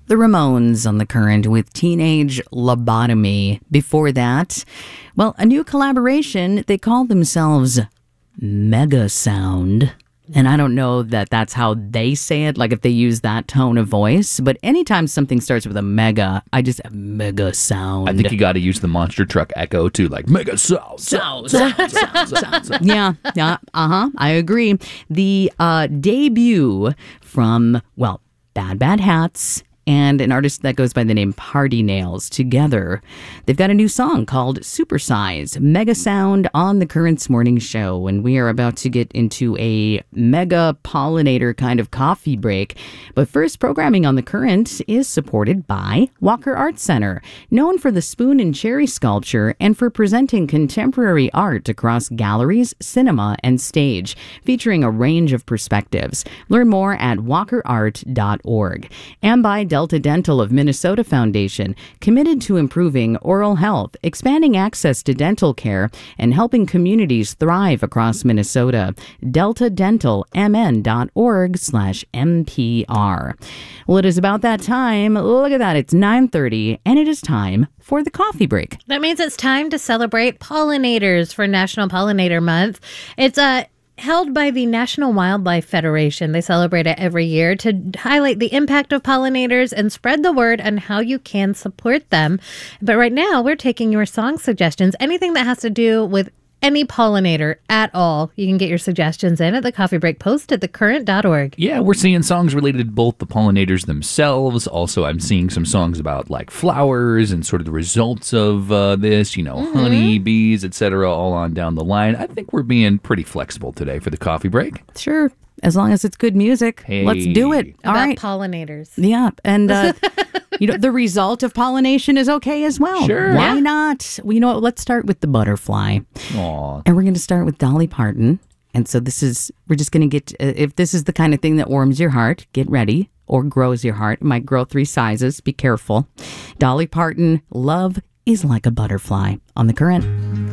The Ramones on The Current with Teenage Lobotomy. Before that, well, a new collaboration. They call themselves Mega Sound. And I don't know that that's how they say it, like if they use that tone of voice. But anytime something starts with a mega, I just Mega Sound. I think you got to use the monster truck echo too, like Mega Sound. Sound. Yeah, I agree. The debut from, well, Bad Bad Hats and an artist that goes by the name Party Nails. Together, they've got a new song called Supersize, Mega Sound on the Current's morning show. And we are about to get into a mega pollinator kind of coffee break. But first, programming on the Current is supported by Walker Art Center, known for the spoon and cherry sculpture and for presenting contemporary art across galleries, cinema, and stage, featuring a range of perspectives. Learn more at walkerart.org. And by Delta Dental of Minnesota Foundation, committed to improving oral health, expanding access to dental care, and helping communities thrive across Minnesota. DeltaDentalMN.org/MPR. Well, it is about that time. Look at that. It's 9:30, and it is time for the coffee break. That means it's time to celebrate pollinators for National Pollinator Month. It's held by the National Wildlife Federation. They celebrate it every year to highlight the impact of pollinators and spread the word on how you can support them. But right now, we're taking your song suggestions. Anything that has to do with any pollinator at all, you can get your suggestions in at the Coffee Break post at thecurrent.org. Yeah, we're seeing songs related to both the pollinators themselves. Also, I'm seeing some songs about like flowers and sort of the results of this, honey, bees, etc., all on down the line. I think we're being pretty flexible today for the coffee break. Sure. As long as it's good music. Hey. Let's do it. All About right. pollinators. Yeah. And, the result of pollination is okay as well. Sure. Why Yeah. not? Well, let's start with the butterfly. Aw. And we're going to start with Dolly Parton. And so we're just going to get, if this is the kind of thing that warms your heart, get ready, or grows your heart. It might grow 3 sizes. Be careful. Dolly Parton, Love is Like a Butterfly on The Current.